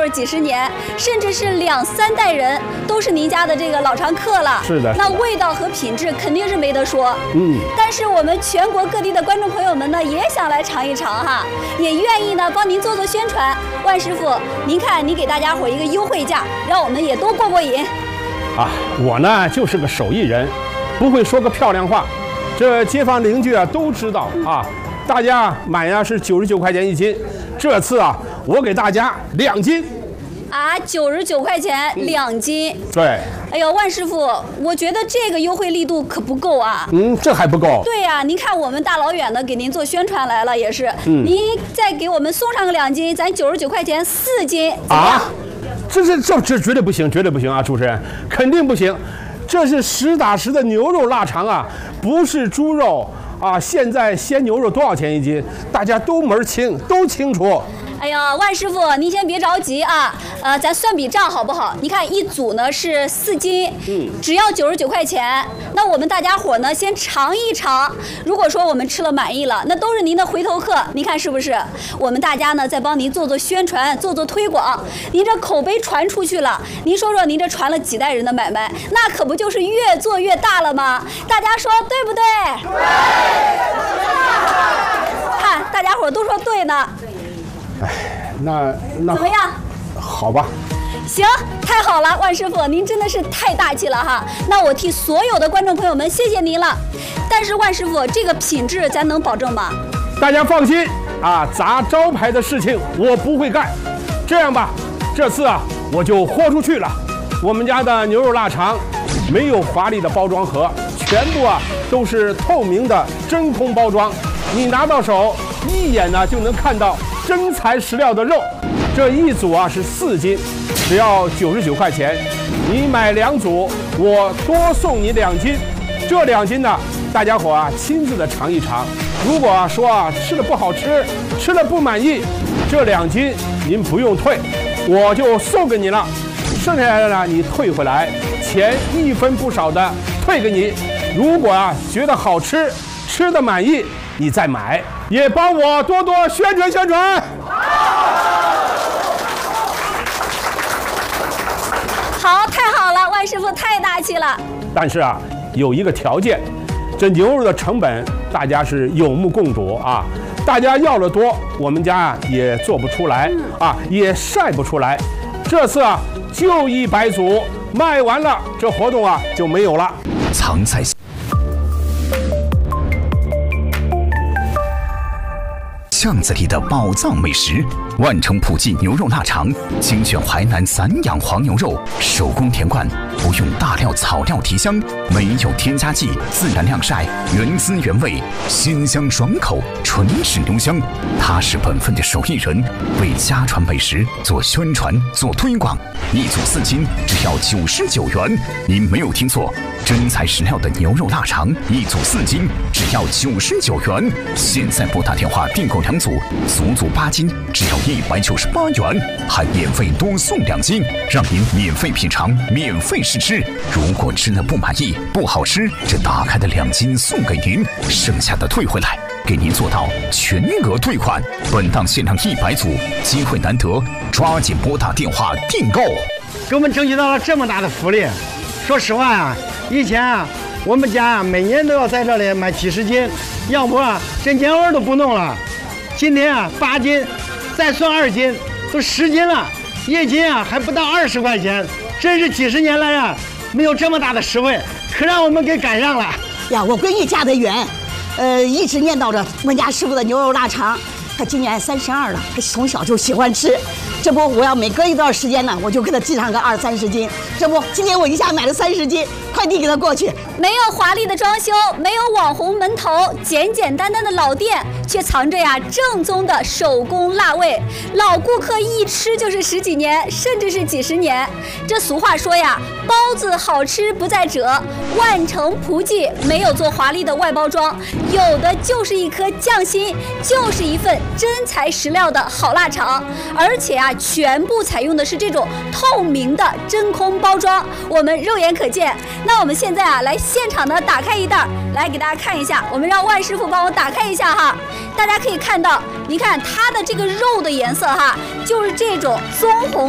就是几十年，甚至是2、3代人都是您家的这个老常客了。 是的， 那味道和品质肯定是没得说。但是我们全国各地的观众朋友们呢，也想来尝一尝哈，也愿意呢帮您做宣传。万师傅，您看您给大家伙一个优惠价，让我们也都过过瘾。 啊，我呢就是个手艺人，不会说个漂亮话，这街坊邻居啊都知道啊。大家买呀是99块钱1斤，这次啊我给大家2斤。 啊，99块钱2斤。 对。 哎呦，万师傅，我觉得这个优惠力度可不够啊。 这还不够。 对呀，您看我们大老远的给您做宣传来了，也是。您再给我们送上个2斤，咱99块钱4斤。啊？ 这绝对不行，绝对不行啊！主持人，肯定不行。这是实打实的牛肉腊肠啊，不是猪肉啊。现在鲜牛肉多少钱1斤？大家都门清，都清楚。 哎呀，万师傅，您先别着急啊，咱算笔账好不好？你看一组呢是4斤，只要99块钱。那我们大家伙呢先尝一尝，如果说我们吃了满意了，那都是您的回头客，您看是不是？我们大家呢再帮您做宣传，做推广，您这口碑传出去了，您说说您这传了几代人的买卖，那可不就是越做越大了吗？大家说对不对？对。看大家伙都说对呢。 哎，那怎么样？ 好吧。 行，太好了，万师傅，您真的是太大气了哈。那我替所有的观众朋友们谢谢您了。但是万师傅，这个品质咱能保证吗？ 大家放心啊，砸招牌的事情我不会干。这样吧，这次啊我就豁出去了。我们家的牛肉腊肠没有华丽的包装盒，全部啊都是透明的真空包装，你拿到手一眼呢就能看到真材实料的肉。这一组啊是4斤，只要99块钱。你买2组，我多送你2斤。这2斤呢，大家伙啊亲自的尝一尝。如果说啊吃的不好吃，吃了不满意，这2斤您不用退，我就送给你了。剩下来的呢你退回来，钱1分不少的退给你。如果啊觉得好吃，吃的满意，你再买，也帮我多多宣传宣传。 好，太好了，万师傅太大气了。 但是啊，有一个条件，这牛肉的成本大家是有目共睹啊。大家要的多，我们家啊也做不出来啊，也晒不出来。这次啊就100组，卖完了这活动啊就没有了。 藏在巷子里的宝藏美食，万城普记牛肉腊肠，精选淮南散养黄牛肉，手工田灌，不用大料草料提香，没有添加剂，自然晾晒，原汁原味，鲜香爽口，纯是牛香。他是本分的手艺人，为家传美食做宣传做推广。1组4斤，只要99元。您没有听错，真材实料的牛肉腊肠，1组4斤，只要99元。现在拨打电话订购2组，足足8斤，只要198元，还免费多送2斤，让您免费品尝，免费试吃。如果吃了不满意、不好吃，这打开的2斤送给您，剩下的退回来，给您做到全额退款。本档限量100组，机会难得，抓紧拨打电话订购。 给我们争取到了这么大的福利。说实话啊，以前啊，我们家啊每年都要在这里买几十斤，要不啊这年味都不弄了。今天啊8斤，再算2斤，都10斤了，1斤啊还不到20块钱，真是几十年来啊没有这么大的实惠，可让我们给赶上了呀！我闺女嫁得远，一直念叨着我家师傅的牛肉腊肠。她今年32了，她从小就喜欢吃。这不，我要每隔一段时间呢，我就给她寄上个20、30斤。这不，今天我一下买了30斤，快递给她过去。 没有华丽的装修，没有网红门头，简简单单的老店，却藏着呀正宗的手工辣味。老顾客一吃就是10几年，甚至是几十年。这俗话说呀，包子好吃不在褶。万城普记没有做华丽的外包装，有的就是一颗匠心，就是一份真材实料的好腊肠。而且啊，全部采用的是这种透明的真空包装，我们肉眼可见。那我们现在啊，来现场的打开一袋，来给大家看一下。我们让万师傅帮我打开一下哈，大家可以看到，你看它的这个肉的颜色哈，就是这种棕红。